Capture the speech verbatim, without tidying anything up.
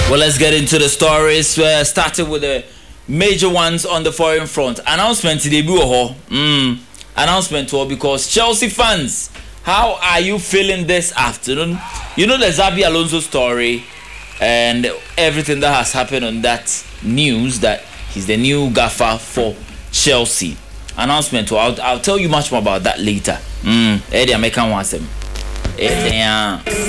Well, let's get into the stories. Uh, starting with the major ones on the foreign front. Announcement today, mm, announcement to because Chelsea fans, how are you feeling this afternoon? You know the Xabi Alonso story and everything that has happened on that news that he's the new gaffer for Chelsea. Announcement to I'll, I'll tell you much more about that later. Mm, Eddie American wants him.